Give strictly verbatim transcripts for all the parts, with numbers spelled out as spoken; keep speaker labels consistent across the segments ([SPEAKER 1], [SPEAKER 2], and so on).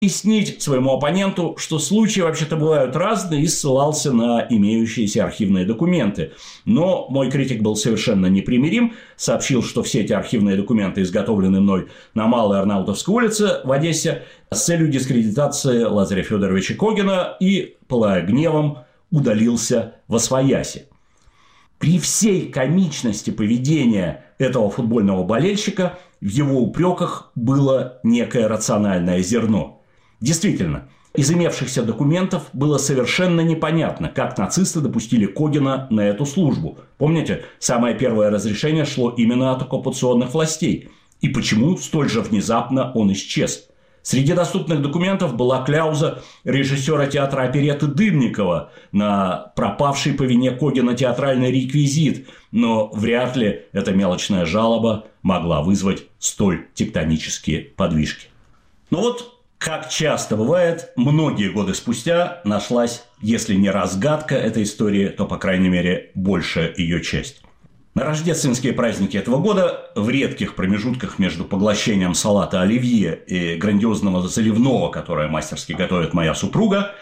[SPEAKER 1] объяснить своему оппоненту, что случаи вообще-то бывают разные, и ссылался на имеющиеся архивные документы. Но мой критик был совершенно непримирим, сообщил, что все эти архивные документы изготовлены мной на Малой Арнаутовской улице в Одессе с целью дискредитации Лазаря Федоровича Когена и, пылая гневом, удалился восвояси. При всей комичности поведения этого футбольного болельщика в его упреках было некое рациональное зерно. Действительно, из имевшихся документов было совершенно непонятно, как нацисты допустили Когена на эту службу. Помните, самое первое разрешение шло именно от оккупационных властей. И почему столь же внезапно он исчез? Среди доступных документов была кляуза режиссера театра оперетты Дымникова на пропавший по вине Когена театральный реквизит, но вряд ли эта мелочная жалоба могла вызвать столь тектонические подвижки. Но вот, как часто бывает, многие годы спустя нашлась, если не разгадка этой истории, то, по крайней мере, большая ее часть. На рождественские праздники этого года, в редких промежутках между поглощением салата оливье и грандиозного заливного, которое мастерски готовит моя супруга,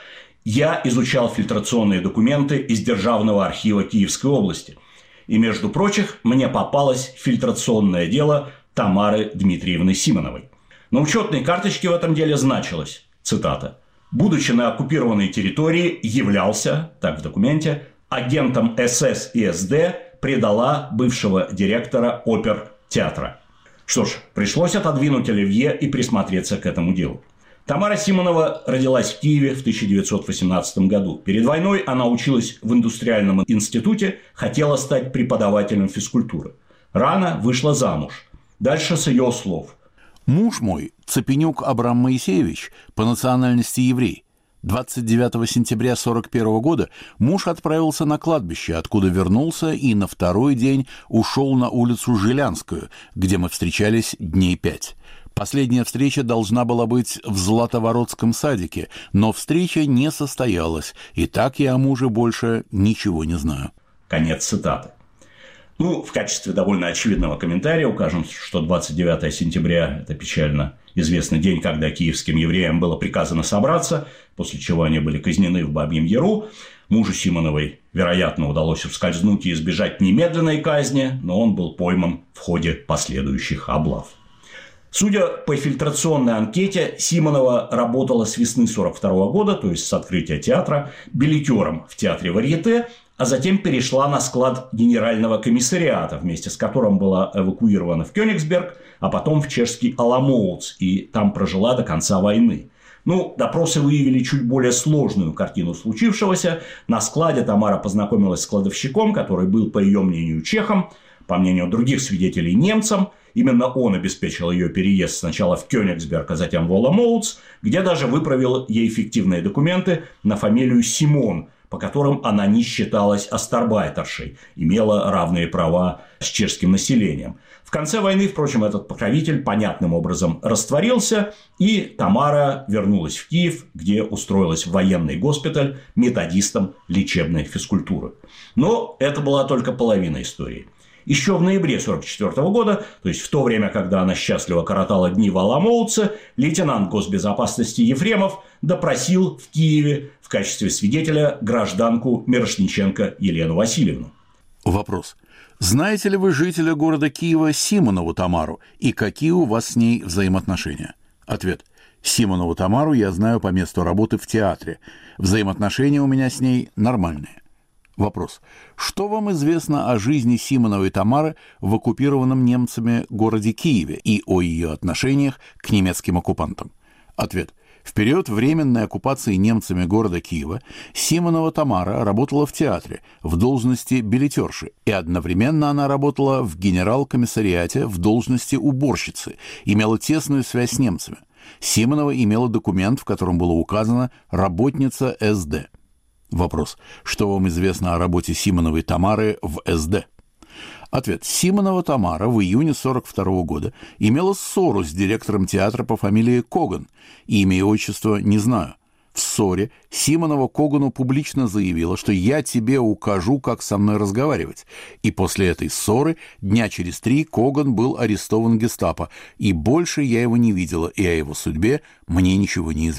[SPEAKER 1] я изучал фильтрационные документы из Державного архива Киевской области. И, между прочих, мне попалось фильтрационное дело Тамары Дмитриевны Симоновой. На учетной карточке в этом деле значилось, цитата, «будучи на оккупированной территории, являлся, так в документе, агентом СС и СД, предала бывшего директора опертеатра». Что ж, пришлось отодвинуть оливье и присмотреться к этому делу. Тамара Симонова родилась в Киеве в тысяча девятьсот восемнадцатом году. Перед войной она училась в индустриальном институте, хотела стать преподавателем физкультуры. Рано вышла замуж. Дальше с ее слов.
[SPEAKER 2] «Муж мой, Цепенюк Абрам Моисеевич, по национальности еврей. двадцать девятого сентября сорок первого года муж отправился на кладбище, откуда вернулся и на второй день ушел на улицу Жилянскую, где мы встречались дней пять. Последняя встреча должна была быть в Златоворотском садике, но встреча не состоялась, и так я о муже больше ничего не знаю».
[SPEAKER 1] Конец цитаты. Ну, в качестве довольно очевидного комментария укажем, что двадцать девятого сентября – это печально известный день, когда киевским евреям было приказано собраться, после чего они были казнены в Бабьем Яру. Мужу Симоновой, вероятно, удалось ускользнуть и избежать немедленной казни, но он был пойман в ходе последующих облав. Судя по фильтрационной анкете, Симонова работала с весны сорок второго года, то есть с открытия театра, билетером в театре Варьете, а затем перешла на склад генерального комиссариата, вместе с которым была эвакуирована в Кёнигсберг, а потом в чешский Аламоутс, и там прожила до конца войны. Ну, допросы выявили чуть более сложную картину случившегося. На складе Тамара познакомилась с кладовщиком, который был, по ее мнению, чехом, по мнению других свидетелей, немцем. Именно он обеспечил ее переезд сначала в Кёнигсберг, а затем в Аламоутс, где даже выправил ей фиктивные документы на фамилию Симон, по которым она не считалась астарбайтершей, имела равные права с чешским населением. В конце войны, впрочем, этот покровитель понятным образом растворился, и Тамара вернулась в Киев, где устроилась в военный госпиталь методистом лечебной физкультуры. Но это была только половина истории. Еще в ноябре сорок четвёртого года, то есть в то время, когда она счастливо коротала дни в Аламоутсе, лейтенант госбезопасности Ефремов допросил в Киеве в качестве свидетеля гражданку Мирошниченко Елену Васильевну.
[SPEAKER 2] Вопрос. Знаете ли вы жителя города Киева Симонову Тамару и какие у вас с ней взаимоотношения? Ответ. Симонову Тамару я знаю по месту работы в театре. Взаимоотношения у меня с ней нормальные. Вопрос. Что вам известно о жизни Симоновой Тамары в оккупированном немцами городе Киеве и о ее отношениях к немецким оккупантам? Ответ. В период временной оккупации немцами города Киева Симонова Тамара работала в театре в должности билетерши, и одновременно она работала в генерал-комиссариате в должности уборщицы, имела тесную связь с немцами. Симонова имела документ, в котором было указано «работница эс дэ». Вопрос. Что вам известно о работе Симоновой Тамары в эс дэ? Ответ. Симонова Тамара в июне сорок второго года имела ссору с директором театра по фамилии Коган. Имя и отчество не знаю. В ссоре Симонова Когану публично заявила, что «я тебе укажу, как со мной разговаривать». И после этой ссоры дня через три Коган был арестован гестапо, и больше я его не видела, и о его судьбе мне ничего не известно.